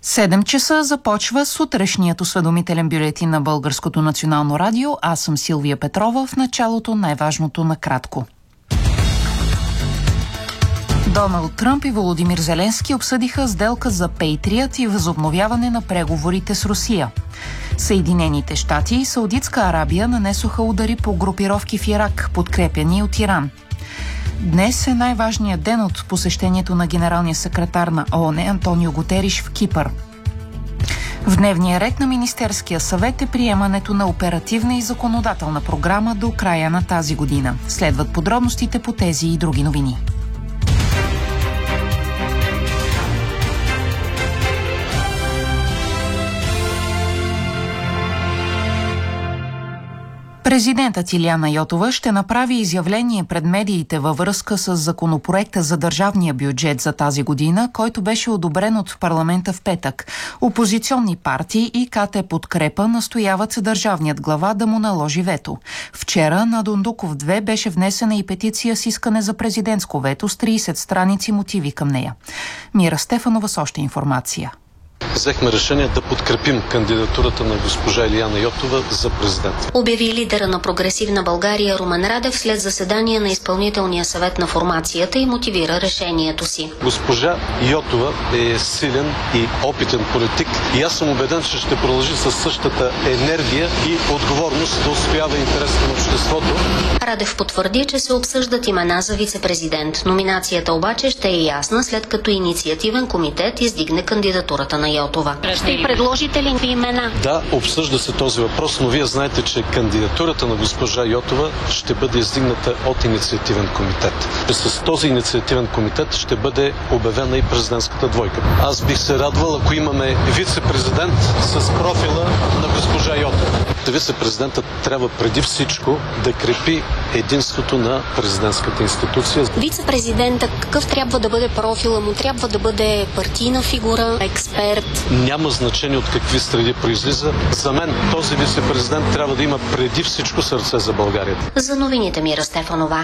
7 часа започва сутрешният осведомителен бюлетин на Българското национално радио. Аз съм Силвия Петрова. В началото най-важното накратко. Доналд Тръмп и Володимир Зеленски обсъдиха сделка за Пейтриът и възобновяване на преговорите с Русия. Съединените щати и Саудитска Арабия нанесоха удари по групировки в Ирак, подкрепяни от Иран. Днес е най-важният ден от посещението на генералния секретар на ООН Антонио Гутериш в Кипър. В дневния ред на Министерския съвет е приемането на оперативна и законодателна програма до края на тази година. Следват подробностите по тези и други новини. Президентът Илияна Йотова ще направи изявление пред медиите във връзка с законопроекта за държавния бюджет за тази година, който беше одобрен от парламента в петък. Опозиционни партии и КТ Подкрепа настояват държавният глава да му наложи вето. Вчера на Дондуков 2 беше внесена и петиция с искане за президентско вето с 30 страници мотиви към нея. Мира Стефанова с още информация. Взехме решение да подкрепим кандидатурата на госпожа Илияна Йотова за президент. Обяви лидера на Прогресивна България Румен Радев след заседание на изпълнителния съвет на формацията и мотивира решението си. Госпожа Йотова е силен и опитен политик и аз съм убеден, че ще продължи със същата енергия и отговорност да отстоява интересите на обществото. Радев потвърди, че се обсъждат имена за вице-президент. Номинацията обаче ще е ясна, след като инициативен комитет издигне кандидатурата на Йотова. Ще предложите ли имена? Да, обсъжда се този въпрос, но вие знаете, че кандидатурата на госпожа Йотова ще бъде издигната от инициативен комитет. С този инициативен комитет ще бъде обявена и президентската двойка. Аз бих се радвал, ако имаме вице-президент с профила на госпожа Йотова. Вице-президентът трябва преди всичко да крепи единството на президентската институция. Вице-президентът какъв трябва да бъде профила му? Трябва да бъде партийна фигура, експерт? Няма значение от какви среди произлиза. За мен този вице-президент трябва да има преди всичко сърце за България. За новините Мира Стефанова.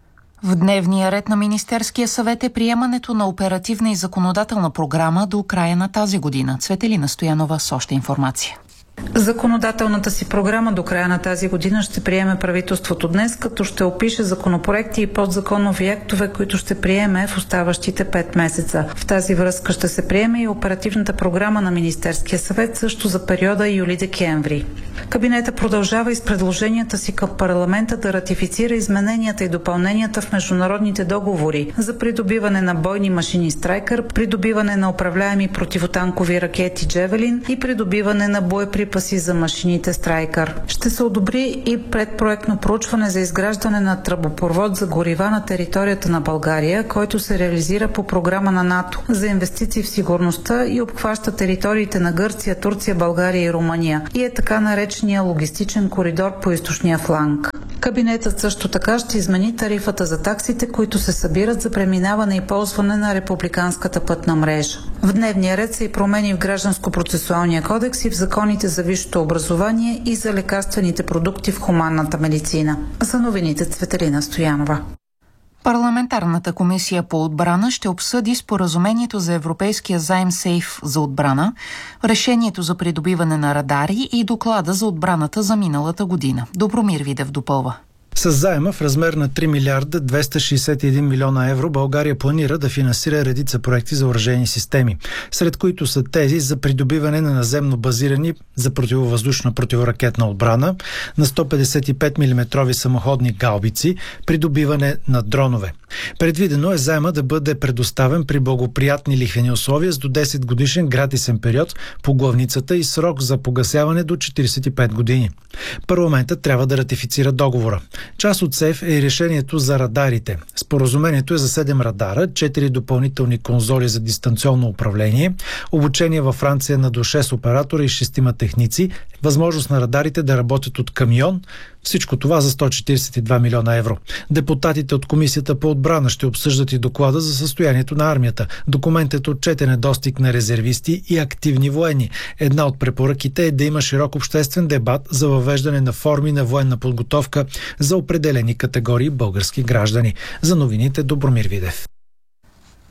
В дневния ред на Министерския съвет е приемането на оперативна и законодателна програма до края на тази година. Цветелина Стоянова с още информация. Законодателната си програма до края на тази година ще приеме правителството днес, като ще опише законопроекти и подзаконови актове, които ще приеме в оставащите 5 месеца. В тази връзка ще се приеме и оперативната програма на Министерския съвет също за периода юли-декември. Кабинета продължава и с предложенията си към парламента да ратифицира измененията и допълненията в международните договори за придобиване на бойни машини Страйкър, придобиване на управляеми противотанкови ракети Джевелин и придобиване на боеприпаси за машините Страйкър. Ще се одобри и предпроектно проучване за изграждане на тръбопровод за горива на територията на България, който се реализира по програма на НАТО за инвестиции в сигурността и обхваща териториите на Гърция, Турция, България и Румъния и е така наречения логистичен коридор по източния фланг. Кабинетът също така ще измени тарифата за таксите, които се събират за преминаване и ползване на републиканската пътна мрежа. В дневния ред са и промени в Гражданско-процесуалния кодекс и в законите за висшето образование и за лекарствените продукти в хуманната медицина. За новините Цветелина Стоянова. Парламентарната комисия по отбрана ще обсъди споразумението за европейския заем СЕЙФ за отбрана, решението за придобиване на радари и доклада за отбраната за миналата година. Добромир Видев допълва. С заема в размер на 3 милиарда 261 милиона евро България планира да финансира редица проекти за оръжейни системи, сред които са тези за придобиване на наземно базирани за противовъздушна противоракетна отбрана, на 155 мм самоходни гаубици, придобиване на дронове. Предвидено е заема да бъде предоставен при благоприятни лихвени условия с до 10 годишен гратисен период по главницата и срок за погасяване до 45 години. Парламентът трябва да ратифицира договора. Част от СЕФ е и решението за радарите. Споразумението е за 7 радара, 4 допълнителни конзоли за дистанционно управление, обучение във Франция на до 6 оператора и 6 техници, възможност на радарите да работят от камион. Всичко това за 142 милиона евро. Депутатите от Комисията по отбрана ще обсъждат и доклада за състоянието на армията. Документът отчете недостиг на резервисти и активни военни. Една от препоръките е да има широк обществен дебат за въвеждане на форми на военна подготовка за определени категории български граждани. За новините Добромир Видев.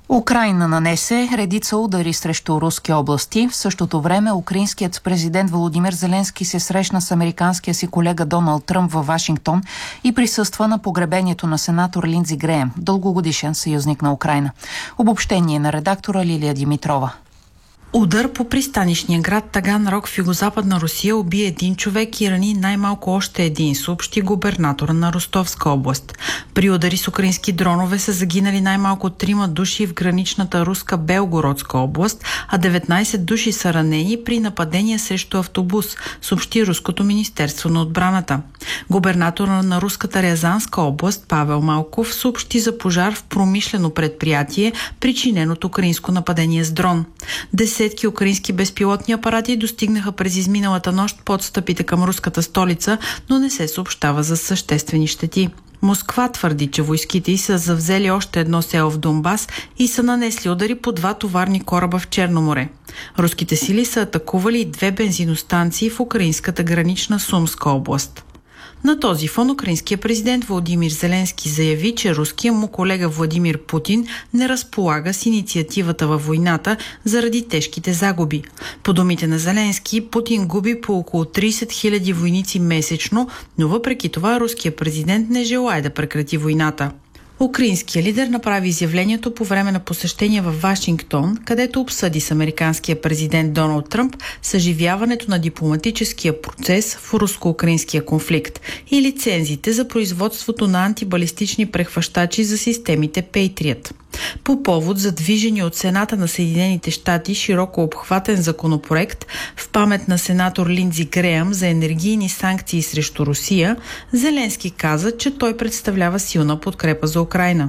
Украйна нанесе редица удари срещу руски области. В същото време украинският президент Володимир Зеленски се срещна с американския си колега Доналд Тръмп във Вашингтон и присъства на погребението на сенатор Линдзи Греъм, дългогодишен съюзник на Украйна. Обобщение на редактора Лилия Димитрова. Удар по пристанищния град Таганрог в югозападна Русия уби един човек и рани най-малко още един, съобщи губернатора на Ростовска област. При удари с украински дронове са загинали най-малко 3 души в граничната руска Белгородска област, а 19 души са ранени при нападение срещу автобус, съобщи Руското министерство на отбраната. Губернатора на руската Рязанска област Павел Малков съобщи за пожар в промишлено предприятие, причинен от украинско нападение с дрон. Десетки украински безпилотни апарати достигнаха през изминалата нощ подстъпите към руската столица, но не се съобщава за съществени щети. Москва твърди, че войските й са завзели още едно село в Донбас и са нанесли удари по 2 товарни кораба в Черно море. Руските сили са атакували и 2 бензиностанции в украинската гранична Сумска област. На този фон украинският президент Володимир Зеленски заяви, че руският му колега Владимир Путин не разполага с инициативата във войната заради тежките загуби. По думите на Зеленски, Путин губи по около 30 000 войници месечно, но въпреки това руският президент не желае да прекрати войната. Украинският лидер направи изявлението по време на посещение в Вашингтон, където обсъди с американския президент Доналд Тръмп съживяването на дипломатическия процес в руско-украинския конфликт и лицензите за производството на антибалистични прехващачи за системите Patriot. По повод задвижени от Сената на Съединените щати широко обхватен законопроект в памет на сенатор Линдзи Греъм за енергийни санкции срещу Русия, Зеленски каза, че той представлява силна подкрепа за Украйна.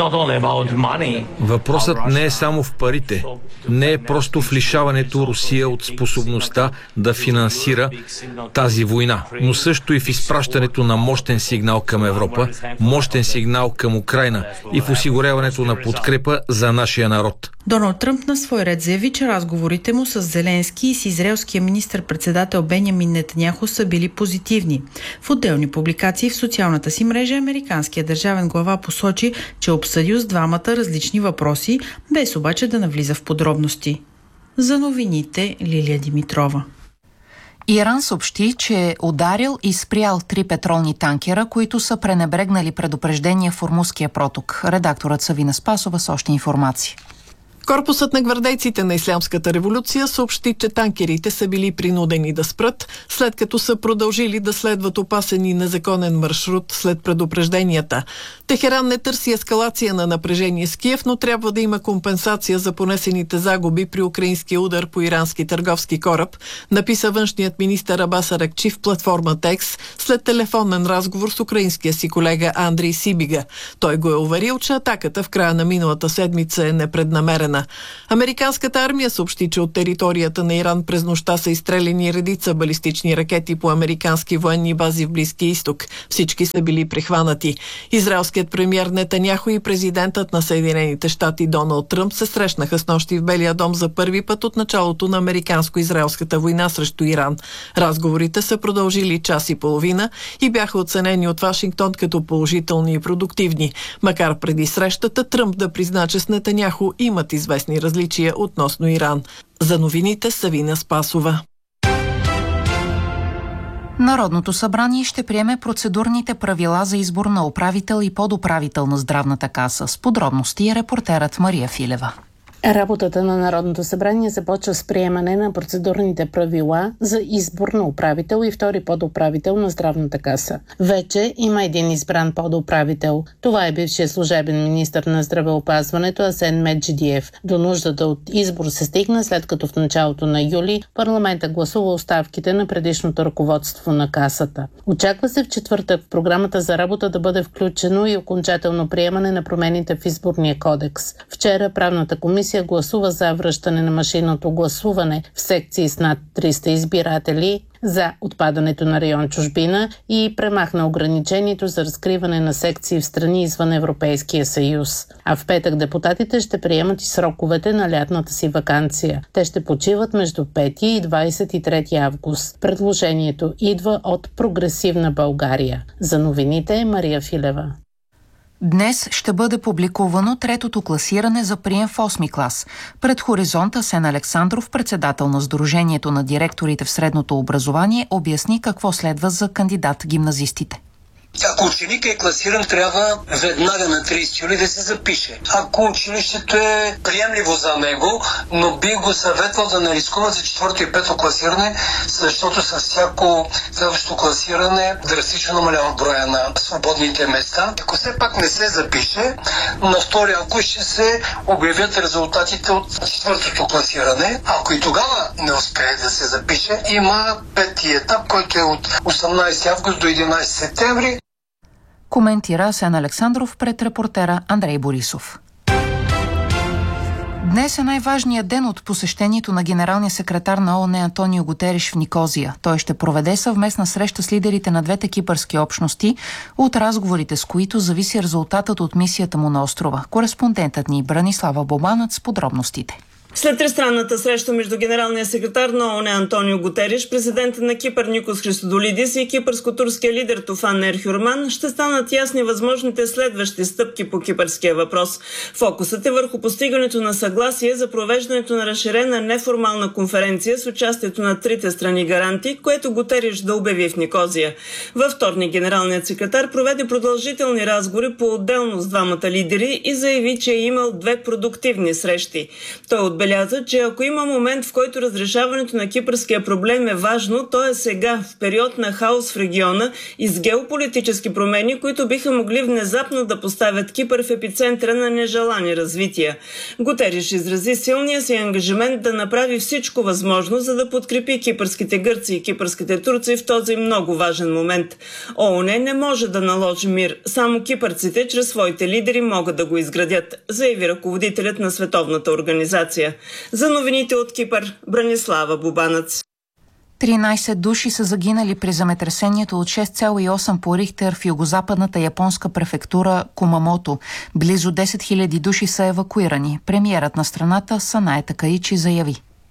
Въпросът не е само в парите. Не е просто в лишаването Русия от способността да финансира тази война, но също и в изпращането на мощен сигнал към Европа, мощен сигнал към Украйна и в осигуряването на подкрепа за нашия народ. Доналд Тръмп на свой ред заяви, че разговорите му с Зеленски и с израелския министър-председател Бенямин Нетаняху са били позитивни. В отделни публикации в социалната си мрежа американският държавен глава посочи, че обсъдил с двамата различни въпроси, без обаче да навлиза в подробности. За новините Лилия Димитрова. Иран съобщи, че е ударил и спрял 3 петролни танкера, които са пренебрегнали предупреждения в Ормузския проток. Редакторът Савина Спасова с още информация. Корпусът на гвардейците на Ислямската революция съобщи, че танкерите са били принудени да спрат, след като са продължили да следват опасен и незаконен маршрут след предупрежденията. Техеран не търси ескалация на напрежение с Киев, но трябва да има компенсация за понесените загуби при украинския удар по ирански търговски кораб, написа външният министър Абас Аракчи в платформата X след телефонен разговор с украинския си колега Андрей Сибига. Той го е уверил, че атаката в края на миналата седмица е непреднамерена. Американската армия съобщи, че от територията на Иран през нощта са изстреляни редица балистични ракети по американски военни бази в Близкия изток. Всички са били прихванати. Израелският премиер Нетаняху и президентът на Съединените щати Доналд Тръмп се срещнаха снощи в Белия дом за първи път от началото на американско-израелската война срещу Иран. Разговорите са продължили час и половина и бяха оценени от Вашингтон като положителни и продуктивни. Макар преди срещата Тръмп да призна, че с Нетаняху имат известни различия относно Иран. За новините Савина Спасова. Народното събрание ще приеме процедурните правила за избор на управител и подуправител на Здравната каса. С подробности е репортерът Мария Филева. Работата на Народното събрание започва с приемане на процедурните правила за избор на управител и втори подуправител на Здравната каса. Вече има един избран подуправител. Това е бившият служебен министър на здравеопазването Асен Меджидиев. До нуждата от избор се стигна, след като в началото на юли парламента гласува оставките на предишното ръководство на касата. Очаква се в четвъртък в програмата за работа да бъде включено и окончателно приемане на промените в изборния кодекс. Вчера правната комисия гласува за връщане на машинното гласуване в секции с над 300 избиратели, за отпадането на район чужбина и премахна ограничението за разкриване на секции в страни извън Европейския съюз. А в петък депутатите ще приемат и сроковете на лятната си ваканция. Те ще почиват между 5 и 23 август. Предложението идва от Прогресивна България. За новините Мария Филева. Днес ще бъде публикувано третото класиране за прием в 8-ми клас. Пред хоризонта Асен Александров, председател на Сдружението на директорите в средното образование, обясни какво следва за кандидат-гимназистите. Ако ученик е класиран, трябва веднага на 30 юли да се запише. Ако училището е приемливо за него, но би го съветвал да не рискува за 4-то и 5-то класиране, защото с всяко следващо класиране драстично намалява броя на свободните места. Ако все пак не се запише, на 2 август ще се обявят резултатите от 4-то класиране. Ако и тогава не успее да се запише, има 5-ти етап, който е от 18 август до 11 септември. Коментира Асен Александров пред репортера Андрей Борисов. Днес е най-важният ден от посещението на генералния секретар на ООН Антонио Гутериш в Никозия. Той ще проведе съвместна среща с лидерите на двете кипърски общности, от разговорите с които зависи резултатът от мисията му на острова. Кореспондентът ни Бранислава Бобанът с подробностите. След тристранната среща между генералния секретар на ООН Антонио Гутериш, президента на Кипър Никос Христодолидис и кипърско-турския лидер Туфан Ерхюрман ще станат ясни възможните следващи стъпки по кипърския въпрос. Фокусът е върху постигането на съгласие за провеждането на разширена неформална конференция с участието на трите страни гаранти, което Гутериш да обяви в Никозия. Във вторник генералният секретар проведе продължителни разговори по-отделно с двамата лидери и заяви, че е имал 2 продуктивни срещи. Той отбеляза, че ако има момент, в който разрешаването на кипърския проблем е важно, то е сега, в период на хаос в региона и с геополитически промени, които биха могли внезапно да поставят Кипър в епицентъра на нежелани развития. Гутериш изрази силния си ангажимент да направи всичко възможно, за да подкрепи кипърските гърци и кипърските турци в този много важен момент. ООН не може да наложи мир, само кипърците чрез своите лидери могат да го изградят, заяви ръководителят на Световната организация. За новините от Кипър, Бранислава Бобанъц. 13 души са загинали при земетресението от 6,8 по Рихтер в югозападната японска префектура Кумамото. Близо 10 000 души са евакуирани. Премиерът на страната Санае Такаичи заяви.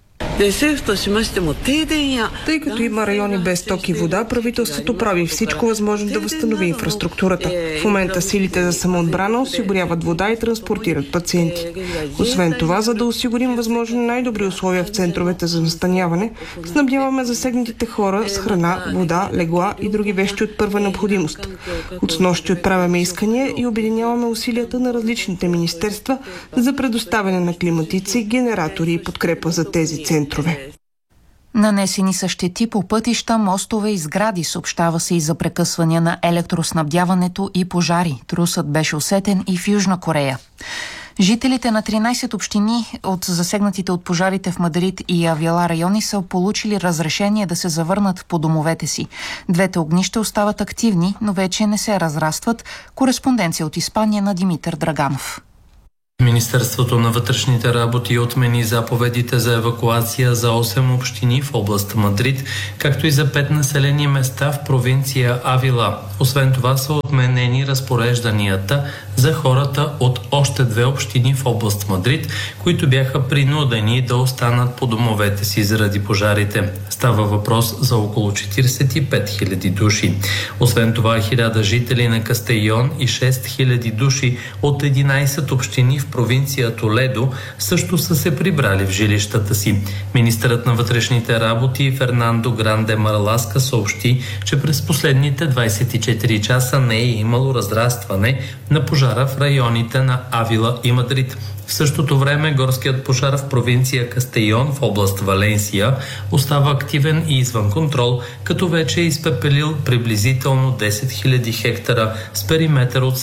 Тъй като има райони без ток и вода, правителството прави всичко възможно да възстанови инфраструктурата. В момента силите за самоотбрана осигуряват вода и транспортират пациенти. Освен това, за да осигурим възможно най-добри условия в центровете за настаняване, снабдяваме засегнатите хора с храна, вода, легла и други вещи от първа необходимост. От снощи отправяме искания и обединяваме усилията на различните министерства за предоставяне на климатици, генератори и подкрепа за тези центрове. Нанесени са щети по пътища, мостове и сгради. Съобщава се и за прекъсвания на електроснабдяването и пожари. Трусът беше усетен и в Южна Корея. Жителите на 13 общини от засегнатите от пожарите в Мадрид и Авила райони са получили разрешение да се завърнат по домовете си. Двете огнища остават активни, но вече не се разрастват. Кореспонденция от Испания на Димитър Драганов. Министерството на вътрешните работи отмени заповедите за евакуация за 8 общини в област Мадрид, както и за 5 населени места в провинция Авила. Освен това са отменени разпорежданията за хората от още 2 общини в област Мадрид, които бяха принудени да останат по домовете си заради пожарите. Става въпрос за около 45 000 души. Освен това, 1000 жители на Кастейон и 6000 души от 11 общини в провинция Толедо също са се прибрали в жилищата си. Министърът на вътрешните работи Фернандо Гранде Марласка съобщи, че през последните 24 часа не е имало разрастване на пожара в районите на Авила и Мадрид. В същото време горският пожар в провинция Кастейон в област Валенсия остава активен и извън контрол, като вече е изпепелил приблизително 10 000 хектара с периметър от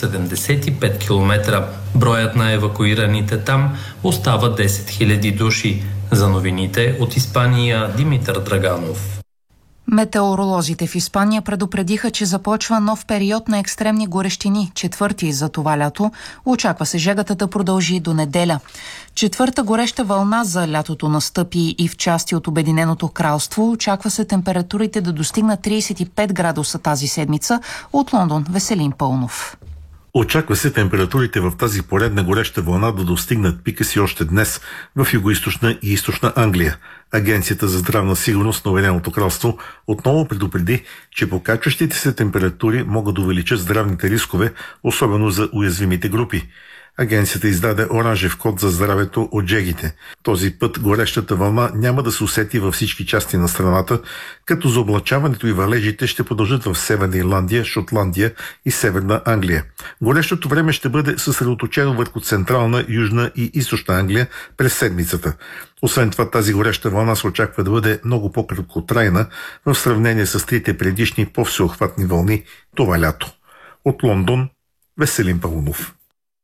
75 км. Броят на евакуираните там остава 10 000 души. За новините от Испания Димитър Драганов. Метеоролозите в Испания предупредиха, че започва нов период на екстремни горещини, 4-ти за това лято. Очаква се жегата да продължи до неделя. 4-та гореща вълна за лятото настъпи и в части от Обединеното кралство. Очаква се температурите да достигнат 35 градуса тази седмица. От Лондон Веселин Пълнов. Очаква се температурите в тази поредна гореща вълна да достигнат пика си още днес в югоизточна и източна Англия. Агенцията за здравна сигурност на Обединеното кралство отново предупреди, че покачващите се температури могат да увеличат здравните рискове, особено за уязвимите групи. Агенцията издаде оранжев код за здравето от джегите. Този път горещата вълна няма да се усети във всички части на страната, като заоблачаването и валежите ще продължат в Северна Ирландия, Шотландия и Северна Англия. Горещото време ще бъде съсредоточено върху Централна, Южна и Източна Англия през седмицата. Освен това, тази гореща вълна се очаква да бъде много по-краткотрайна в сравнение с трите предишни по-всеохватни вълни това лято. От Лондон, Веселин Паунов.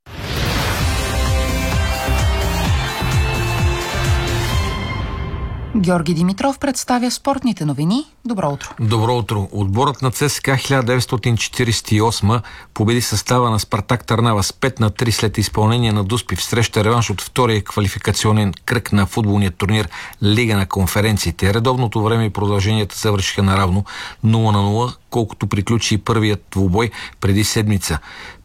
Георги Димитров представя спортните новини. Добро утро. Добро утро. Отборът на ЦСКА 1948 победи състава на Спартак Търнава с 5-3 след изпълнение на Дуспи в среща реванш от втория квалификационен кръг на футболния турнир Лига на конференциите. Редовното време и продълженията завършиха наравно 0-0, колкото приключи и първият двубой преди седмица.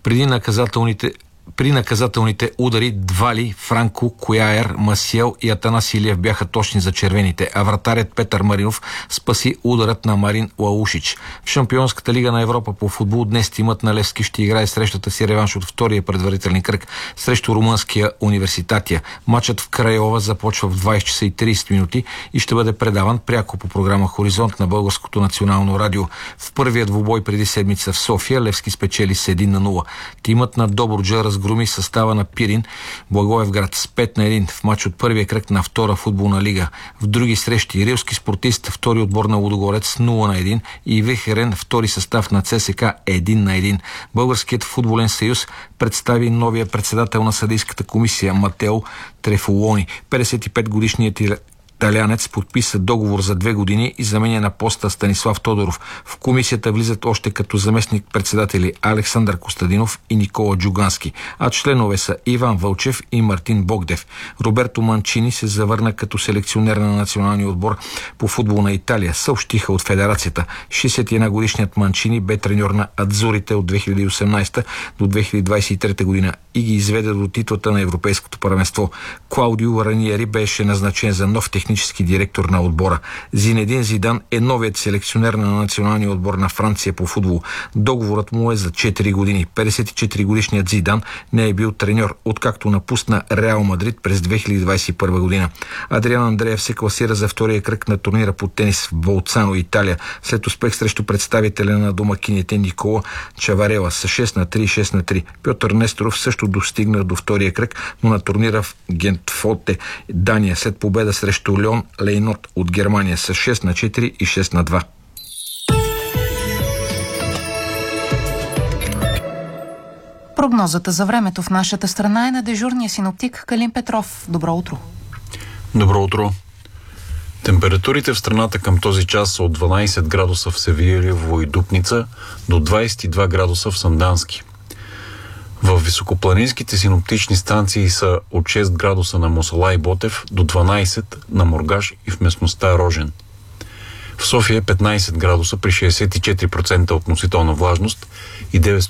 При наказателните удари Двали, Франко, Кояер, Масиел и Атанас Илиев бяха точни за червените, а вратарят Петър Маринов спаси ударът на Марин Лаушич. В Шампионската лига на Европа по футбол днес тимът на Левски ще играе срещата си реванш от втория предварителен кръг срещу румънския Университатия. Матчът в Крайова започва в 20 часа и 30 минути и ще бъде предаван пряко по програма Хоризонт на Българското национално радио. В първия двубой преди седмица в София Левски спечели с 1-0. Тимът на Добруджа разгроми състава на Пирин Благоевград с 5-1 в матч от първия кръг на втора футболна лига. В други срещи Рилски спортист, втори отбор на Лудогорец 0-1 и Вехерен, втори състав на ЦСКА 1-1. Българският футболен съюз представи новия председател на съдийската комисия Матео Трефолони. 55-годишният италианец подписа договор за 2 години и заменя на поста Станислав Тодоров. В комисията влизат още като заместник-председатели Александър Костадинов и Никола Джугански, а членове са Иван Вълчев и Мартин Богдев. Роберто Манчини се завърна като селекционер на националния отбор по футбол на Италия, съобщиха от федерацията. 61-годишният Манчини бе треньор на Адзурите от 2018 до 2023 година и ги изведе до титлата на Европейското първенство. Клаудио Раниери беше назначен за нов технически директор на отбора. Зинедин Зидан е новият селекционер на националния отбор на Франция по футбол. Договорът му е за 4 години. 54-годишният Зидан не е бил треньор, откакто напусна Реал Мадрид през 2021 година. Адриан Андреев се класира за втория кръг на турнира по тенис в Болцано, Италия, след успех срещу представителя на домакините Никола Чаварела с 6-3 и 6-3. Пьотър Несторов също достигна до втория кръг, но на турнира в Гентфоте, Дания, след победа срещу Леон Лейнот от Германия с 6-4 и 6-2. Прогнозата за времето в нашата страна е на дежурния синоптик Калин Петров. Добро утро. Добро утро. Температурите в страната към този час са от 12 градуса в Севиерево и Дупница до 22 градуса в Сандански. В високопланинските синоптични станции са от 6 градуса на Мосала и Ботев до 12 на Моргаш и в местността Рожен. В София е 15 градуса при 64% относителна влажност и 9